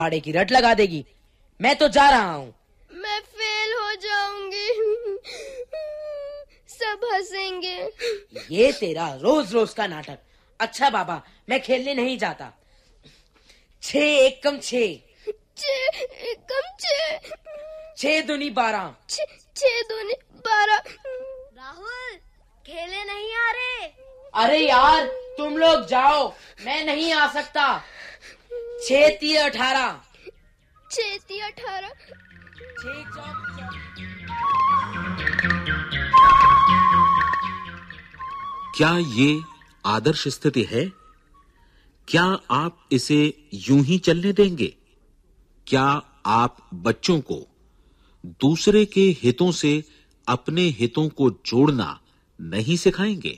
पहाड़े की रट लगा देगी। मैं तो जा रहा हूँ। मैं फेल हो जाऊंगी, सब हंसेंगे। ये तेरा रोज रोज का नाटक। अच्छा बाबा, मैं खेलने नहीं जाता। 6 एकम 6, 6 एकम 6, 6 दूनी 12, 6 दूनी 12। राहुल, खेले नहीं आ रहे। अरे यार, तुम लोग जाओ, मैं नहीं आ सकता। 6 3 18, 6 3 18, 6 4। क्या ये आदर्श स्थिति है? क्या आप इसे यूं ही चलने देंगे? क्या आप बच्चों को दूसरे के हितों से अपने हितों को जोड़ना नहीं सिखाएंगे?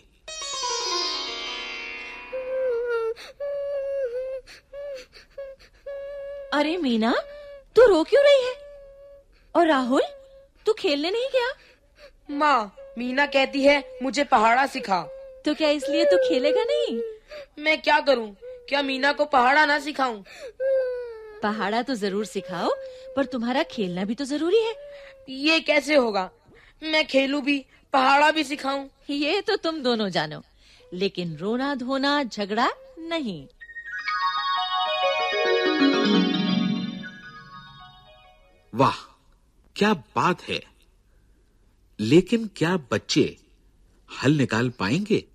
अरे मीना, तू रो क्यों रही है? और राहुल, तू खेलने नहीं गया? माँ, मीना कहती है मुझे पहाड़ा सिखा। तो क्या इसलिए तू खेलेगा नहीं? मैं क्या करूं? क्या मीना को पहाड़ा ना सिखाऊं? पहाड़ा तो जरूर सिखाओ, पर तुम्हारा खेलना भी तो जरूरी है। ये कैसे होगा? मैं खेलूं भी, पहाड़ा भी सिखाऊं? ये तो तुम दोनों जानो, लेकिन रोना धोना झगड़ा नहीं। वाह, क्या बात है। लेकिन क्या बच्चे हल निकाल पाएंगे?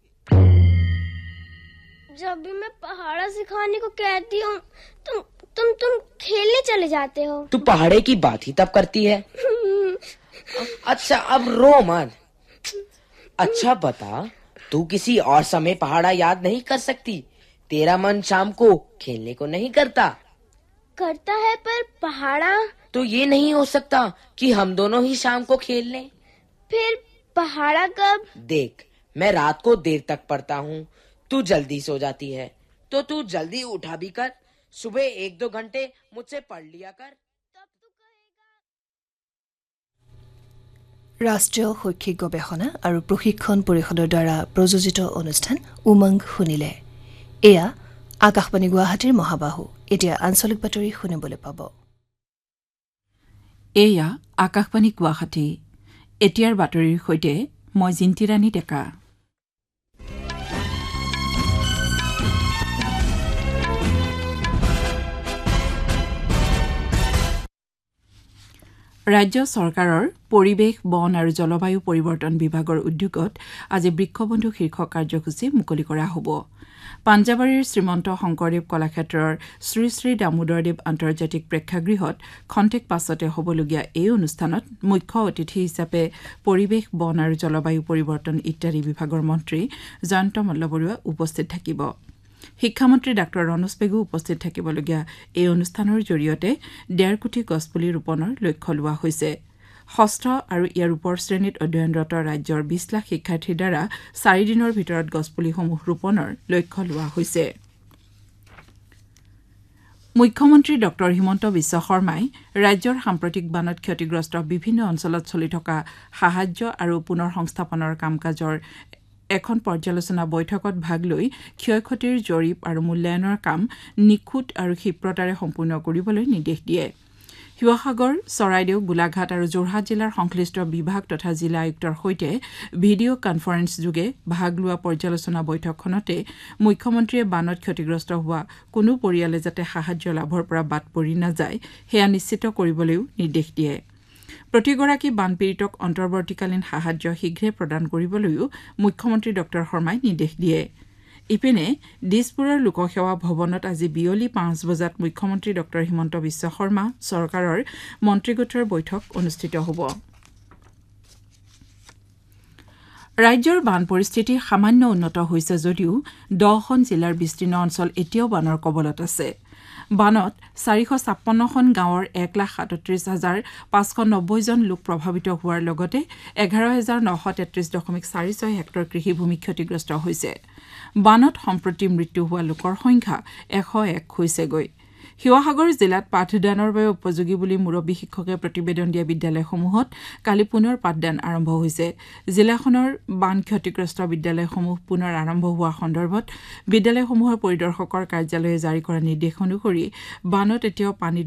जब भी मैं पहाड़ा सिखाने को कहती हूँ, तुम खेलने चले जाते हो। तू पहाड़े की बात ही तब करती है। अच्छा, अब रो मत। अच्छा बता, तू किसी और समय पहाड़ा याद नहीं कर सकती? तेरा मन शाम को खेलने को नहीं करता? करता है, पर पहाड़ा। तो ये नहीं हो सकता कि हम दोनों ही शाम को खेल लें? फिर पहाड़ा कब? देख, मैं रात को देर तक पढ़ता हूँ, तू जल्दी सो जाती है, तो तू जल्दी उठा भी कर। सुबह 1-2 घंटे मुझसे पढ़ लिया कर। तब तू कहेगा। राष्ट्रीय শৈক্ষিক গৱেষণা আৰু প্ৰশিক্ষণ পৰিষদৰ দ্বাৰা প্ৰযোজিত অনুষ্ঠান উমংগ শুনিলে। এয়া আকাশবাণী গুৱাহাটীৰ মহাবাহু। এতিয়া আঞ্চলিক বাতৰি শুনিবলৈ পাব। এয়া আকাশবাণী গুৱাহাটী। এতিয়াৰ বাতৰিৰ সৈতে মই জিন্তিৰাণী ডেকা। ৰাজ্য চৰকাৰৰ পৰিৱেশ, বন আৰু জলবায়ু পৰিৱৰ্তন বিভাগৰ উদ্যোগত আজি বৃক্ষবন্ধু শীৰ্ষক কাৰ্যসূচী মুকলি কৰা হ'ব। পাঞ্জাবাৰীৰ শ্ৰীমন্ত শংকৰদেৱ কলাক্ষেত্ৰৰ শ্ৰী শ্ৰী দামোদৰদেৱ আন্তৰ্জাতিক প্ৰেক্ষাগৃহত খন্তেক পাছতে হ'বলগীয়া এই অনুষ্ঠানত মুখ্য অতিথি হিচাপে পৰিৱেশ, বন আৰু জলবায়ু পৰিৱৰ্তন ইত্যাদি বিভাগৰ মন্ত্ৰী জয়ন্ত মল্লবৰুৱা উপস্থিত থাকিব। শিক্ষামন্ত্ৰী ডাঃ ৰণোজ পেগু উপস্থিত থাকিবলগীয়া এই অনুষ্ঠানৰ জৰিয়তে 1.5 কোটি গছপুলি ৰোপণৰ লক্ষ্য লোৱা হৈছে। ষষ্ঠ আৰু ইয়াৰ ওপৰ শ্ৰেণীত অধ্যয়নৰত ৰাজ্যৰ 20 লাখ শিক্ষাৰ্থীৰ দ্বাৰা 4 দিনৰ ভিতৰত গছপুলিসমূহ ৰোপণৰ লক্ষ্য লোৱা হৈছে। মুখ্যমন্ত্ৰী ডঃ হিমন্ত বিশ্ব শৰ্মাই ৰাজ্যৰ সাম্প্ৰতিক বানত ক্ষতিগ্ৰস্ত বিভিন্ন অঞ্চলত চলি থকা সাহায্য আৰু পুনৰ সংস্থাপনৰ কাম কাজৰ এখন পৰ্যালোচনা বৈঠকত ভাগ লৈ ক্ষয়ক্ষতিৰ জৰীপ আৰু মূল্যায়নৰ কাম নিখুঁত আৰু ক্ষীপ্ৰতাৰে সম্পূৰ্ণ কৰিবলৈ নিৰ্দেশ দিয়ে। শিৱসাগৰ, চৰাইদেউ, গোলাঘাট আৰু যোৰহাট জিলাৰ সংশ্লিষ্ট বিভাগ তথা জিলা আয়ুক্তৰ সৈতে ভিডিঅ' কনফাৰেন্স যোগে ভাগ লোৱা পৰ্যালোচনা বৈঠকখনতে মুখ্যমন্ত্ৰীয়ে বানত ক্ষতিগ্ৰস্ত হোৱা কোনো পৰিয়ালে যাতে সাহায্য লাভৰ পৰা বাদ পৰি নাযায় সেয়া নিশ্চিত কৰিবলৈও নিৰ্দেশ দিয়ে। প্ৰতিগৰাকী বানপীড়িতক অন্তৰ্বৰ্তীকালীন সাহায্য শীঘ্ৰে প্ৰদান কৰিবলৈও মুখ্যমন্ত্ৰী ডঃ শৰ্মাই নিৰ্দেশ দিয়ে। ইপিনে দিছপুৰৰ লোকসেৱা ভৱনত আজি বিয়লি 5 বজাত মুখ্যমন্ত্ৰী ডঃ হিমন্ত বিশ্ব শৰ্মা চৰকাৰৰ মন্ত্ৰীগোটৰ বৈঠক অনুষ্ঠিত হ'ব। ৰাজ্যৰ বান পৰিস্থিতি সামান্য উন্নত হৈছে যদিও 10খন জিলাৰ বিস্তীৰ্ণ অঞ্চল এতিয়াও বানৰ কবলত আছে। বানত 456খন গাঁৱৰ 1,37,590 জন লোক প্ৰভাৱিত হোৱাৰ লগতে 11,933.46 হেক্টৰ কৃষিভূমি ক্ষতিগ্ৰস্ত হৈছে। বানত সম্প্ৰতি মৃত্যু হোৱা লোকৰ সংখ্যা 101 হৈছেগৈ। শিৱসাগৰ জিলাত পাঠদানৰ বাবে উপযোগী বুলি মুৰব্বী শিক্ষকে প্ৰতিবেদন দিয়া বিদ্যালয়সমূহত কালি পুনৰ পাঠদান আৰম্ভ হৈছে জিলাখনৰ বান ক্ষতিগ্ৰস্ত বিদ্যালয়সমূহ পুনৰ আৰম্ভ হোৱা সন্দৰ্ভত বিদ্যালয়সমূহৰ পৰিদৰ্শকৰ কাৰ্যালয়ে জাৰি কৰা নিৰ্দেশ অনুসৰি বানত এতিয়াও পানীত